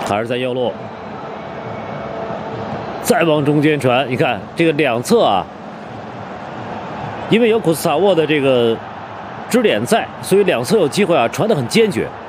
还是在右路，再往中间传。你看这个两侧啊，因为有古斯塔沃的这个支点在，所以两侧有机会啊，传得很坚决。